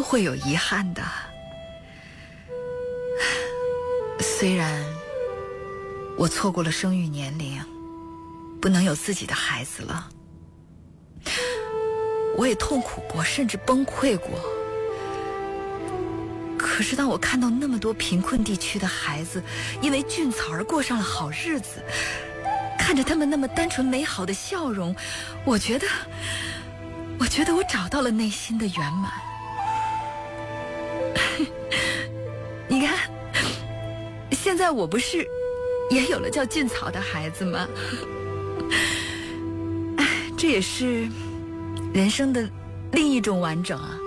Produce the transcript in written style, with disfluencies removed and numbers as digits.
都会有遗憾的。虽然我错过了生育年龄，不能有自己的孩子了，我也痛苦过，甚至崩溃过。可是当我看到那么多贫困地区的孩子因为菌草而过上了好日子，看着他们那么单纯美好的笑容，我觉得我找到了内心的圆满。你看，现在我不是也有了叫菌草的孩子吗？这也是人生的另一种完整啊。